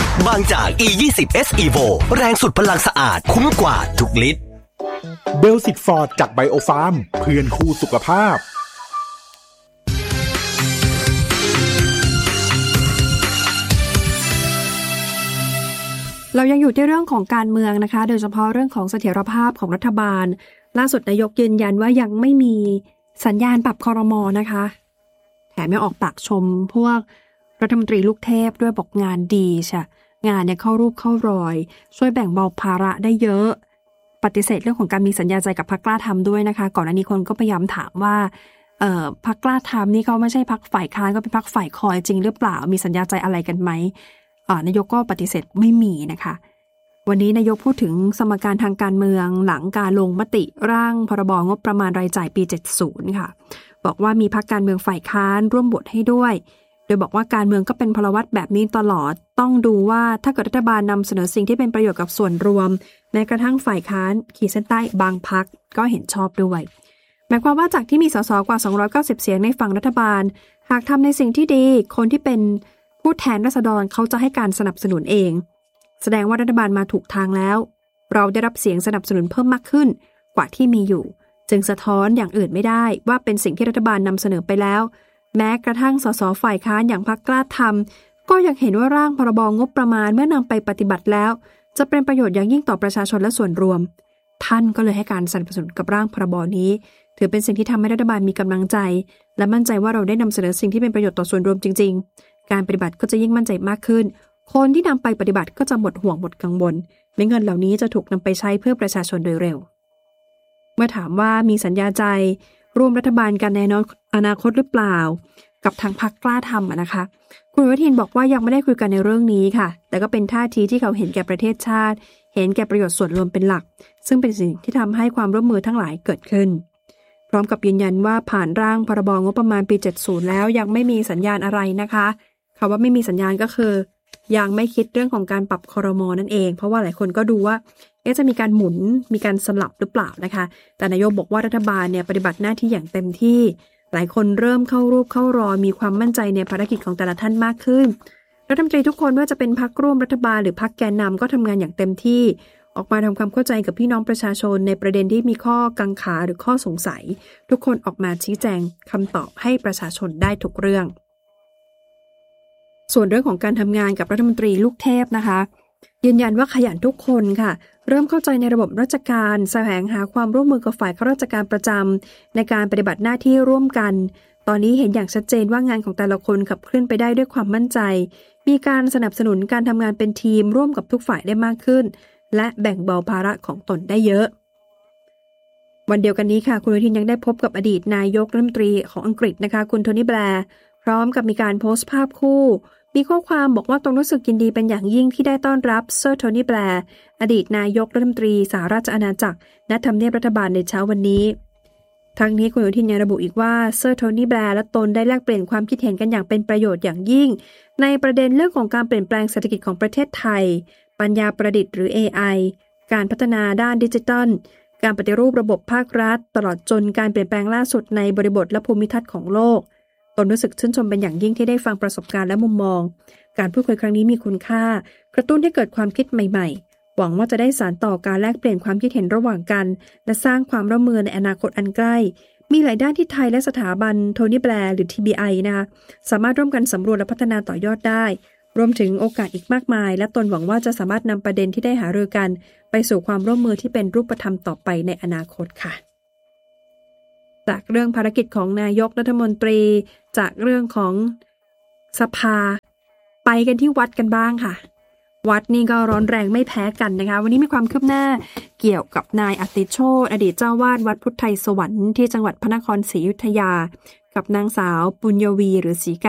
บางจาก E20S Evo แรงสุดพลังสะอาดคุ้มกว่าทุกลิตรเบลสิตฟอร์ดจากไบโอฟาร์มเพื่อนคู่สุขภาพเรายังอยู่ที่เรื่องของการเมืองนะคะโดยเฉพาะเรื่องของเสถียรภาพของรัฐบาลล่าสุดนายกยืนยันว่ายังไม่มีสัญญาณปรับครม.นะคะแถมยังออกปากชมพวกรัฐมนตรีลูกเทพด้วยบอกงานดีใช่งานเนี่ยเข้ารูปเข้ารอยช่วยแบ่งเบาภาระได้เยอะปฏิเสธเรื่องของการมีสัญญาใจกับพรรคกล้าทำด้วยนะคะก่อนหน้านี้คนก็พยายามถามว่าพรรคกล้าทำนี่เขาไม่ใช่พรรคฝ่ายค้านก็เป็นพรรคฝ่ายคอยจริงหรือเปล่ามีสัญญาใจอะไรกันไหมนายกก็ปฏิเสธไม่มีนะคะวันนี้นายกพูดถึงสมการทางการเมืองหลังการลงมติร่างพรบงบประมาณรายจ่ายปี70ค่ะบอกว่ามีพรรคการเมืองฝ่ายค้านร่วมบทให้ด้วยโดยบอกว่าการเมืองก็เป็นพลวัตแบบนี้ตลอดต้องดูว่าถ้าเกิดรัฐบาลนำเสนอสิ่งที่เป็นประโยชน์กับส่วนรวมแม้กระทั่งฝ่ายค้านขีดเส้นใต้บางพรรคก็เห็นชอบด้วยหมายความว่าจากที่มีสสกว่า290เสียงในฝั่งรัฐบาลหากทำในสิ่งที่ดีคนที่เป็นผู้แทนราษฎรเขาจะให้การสนับสนุนเองแสดงว่ารัฐบาลมาถูกทางแล้วเราได้รับเสียงสนับสนุนเพิ่มมากขึ้นกว่าที่มีอยู่จึงสะท้อนอย่างอื่นไม่ได้ว่าเป็นสิ่งที่รัฐบาลนำเสนอไปแล้วแม้กระทั่งสสฝ่ายค้านอย่างพรรคกล้าทำก็ยังเห็นว่าร่างพรบงบประมาณเมื่อนำไปปฏิบัติแล้วจะเป็นประโยชน์อย่างยิ่งต่อประชาชนและส่วนรวมท่านก็เลยให้การสนับสนุนกับร่างพรบนี้ถือเป็นสิ่งที่ทำให้รัฐบาลมีกำลังใจและมั่นใจว่าเราได้นำเสนอสิ่งที่เป็นประโยชน์ต่อส่วนรวมจริงๆการปฏิบัติก็จะยิ่งมั่นใจมากขึ้นคนที่นำไปปฏิบัติก็จะหมดห่วงหมดกังวลไม่เงินเหล่านี้จะถูกนำไปใช้เพื่อประชาชนโดยเร็วเมื่อถามว่ามีสัญญาใจร่วมรัฐบาลกันในอนาคตหรือเปล่ากับทางพรรคกล้าทำนะคะคุณอนุทินบอกว่ายังไม่ได้คุยกันในเรื่องนี้ค่ะแต่ก็เป็นท่าทีที่เขาเห็นแก่ประเทศชาติเห็นแก่ประโยชน์ส่วนรวมเป็นหลักซึ่งเป็นสิ่งที่ทำให้ความร่วมมือทั้งหลายเกิดขึ้นพร้อมกับยืนยันว่าผ่านร่างพรบงบประมาณปี70แล้วยังไม่มีสัญญาณอะไรนะคะคำว่าไม่มีสัญญาณก็คือยังไม่คิดเรื่องของการปรับครม.นั่นเองเพราะว่าหลายคนก็ดูว่าจะมีการหมุนมีการสลับหรือเปล่านะคะแต่นายกบอกว่ารัฐบาลเนี่ยปฏิบัติหน้าที่อย่างเต็มที่หลายคนเริ่มเข้ารูปเข้ารอยมีความมั่นใจในภารกิจของแต่ละท่านมากขึ้นรัฐมนตรีทุกคนไม่ว่าจะเป็นพรรคร่วมรัฐบาลหรือพรรคแกนนำก็ทำงานอย่างเต็มที่ออกมาทำความเข้าใจกับพี่น้องประชาชนในประเด็นที่มีข้อกังขาหรือข้อสงสัยทุกคนออกมาชี้แจงคำตอบให้ประชาชนได้ทุกเรื่องส่วนเรื่องของการทำงานกับรัฐมนตรีลูกเทพนะคะยืนยันว่าขยันทุกคนค่ะเริ่มเข้าใจในระบบราชการแสวงหาความร่วมมือกับฝ่ายข้าราชการประจำในการปฏิบัติหน้าที่ร่วมกันตอนนี้เห็นอย่างชัดเจนว่างานของแต่ละคนขับเคลื่อนไปได้ด้วยความมั่นใจมีการสนับสนุนการทำงานเป็นทีมร่วมกับทุกฝ่ายได้มากขึ้นและแบ่งเบาภาระของตนได้เยอะวันเดียวกันนี้ค่ะคุณอนุทินยังได้พบกับอดีตนายกรัฐมนตรีของอังกฤษนะคะคุณโทนี่แบร์พร้อมกับมีการโพสต์ภาพคู่มีข้อความบอกว่าตนรู้สึกยินดีเป็นอย่างยิ่งที่ได้ต้อนรับเซอร์โทนี่แบร์อดีตนายกรัฐมนตรีสหราชอาณาจักรณทำเนียบรัฐบาลในเช้าวันนี้ทั้งนี้คุณอนุทินยังระบุอีกว่าเซอร์โทนี่แบร์และตนได้แลกเปลี่ยนความคิดเห็นกันอย่างเป็นประโยชน์อย่างยิ่งในประเด็นเรื่องของการเปลี่ยนแปลงเศรษฐกิจของประเทศไทยปัญญาประดิษฐ์หรือ AI การพัฒนาด้านดิจิทัลการปฏิรูประบบภาครัฐตลอดจนการเปลี่ยนแปลงล่าสุดในบริบทและภูมิทัศน์ของโลกตนรู้สึกชื่นชมเป็นอย่างยิ่งที่ได้ฟังประสบการณ์และมุมมองการพูดคุยครั้งนี้มีคุณค่ากระตุ้นให้เกิดความคิดใหม่ๆหวังว่าจะได้สานต่อการแลกเปลี่ยนความคิดเห็นระหว่างกันและสร้างความร่วมมือในอนาคตอันใกล้มีหลายด้านที่ไทยและสถาบันโทนี่แบร์หรือ TBI นะคะสามารถร่วมกันสำรวจและพัฒนาต่อยอดได้รวมถึงโอกาสอีกมากมายและตนหวังว่าจะสามารถนำประเด็นที่ได้หารือกันไปสู่ความร่วมมือที่เป็นรูปธรรมต่อไปในอนาคตค่ะจากเรื่องภารกิจของนายกรัฐมนตรีจากเรื่องของสภาไปกันที่วัดกันบ้างค่ะวัดนี่ก็ร้อนแรงไม่แพ้กันนะคะวันนี้มีความคืบหน้าเกี่ยวกับนายอติโชติอดีตเจ้าวาดวัดพุทธไทยสวรรค์ที่จังหวัดพระนครศรีอยุธยากับนางสาวปุญญวีหรือศรีกา